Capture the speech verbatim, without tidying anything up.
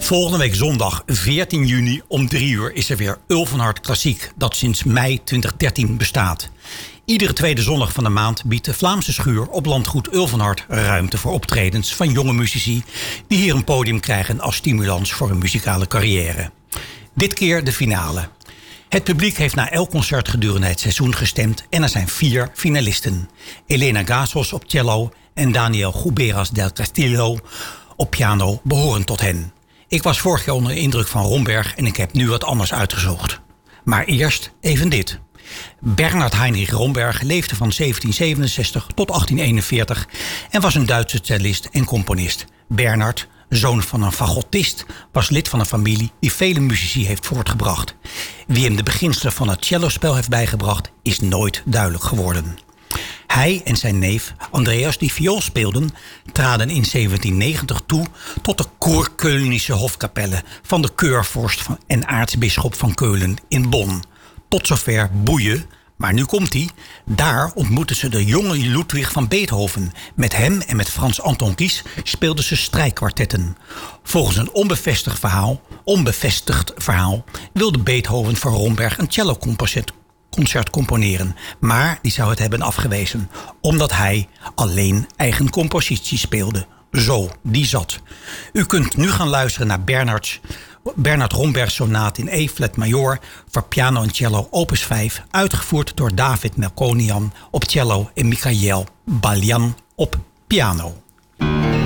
Volgende week zondag veertien juni om drie uur is er weer Ulvenhart Klassiek, dat sinds mei twintig dertien bestaat. Iedere tweede zondag van de maand biedt de Vlaamse Schuur op landgoed Ulvenhart ruimte voor optredens van jonge muzici die hier een podium krijgen als stimulans voor hun muzikale carrière. Dit keer de finale. Het publiek heeft na elk concert gedurende het seizoen gestemd en er zijn vier finalisten. Elena Gazos op cello en Daniel Guberas del Castillo op piano behoren tot hen. Ik was vorig jaar onder de indruk van Romberg en ik heb nu wat anders uitgezocht. Maar eerst even dit. Bernhard Heinrich Romberg leefde van zeventien zevenenzestig tot achttien eenenveertig en was een Duitse cellist en componist. Bernhard, zoon van een fagottist, was lid van een familie die vele muzici heeft voortgebracht. Wie hem de beginselen van het cellospel heeft bijgebracht, is nooit duidelijk geworden. Hij en zijn neef Andreas, die viool speelden, traden in zeventien negentig toe tot de Kurkölnische hofkapelle van de keurvorst en aartsbisschop van Keulen in Bonn. Tot zover boeien, maar nu komt hij. Daar ontmoetten ze de jonge Ludwig van Beethoven. Met hem en met Frans Anton Ries speelden ze strijkkwartetten. Volgens een onbevestigd verhaal, onbevestigd verhaal wilde Beethoven voor Romberg een celloconcert concert componeren. Maar die zou het hebben afgewezen, omdat hij alleen eigen compositie speelde. Zo, die zat. U kunt nu gaan luisteren naar Bernhards Bernhard Romberg sonaat in E-flat major voor piano en cello opus vijf, uitgevoerd door David Melkonian op cello en Michael Baljan op piano.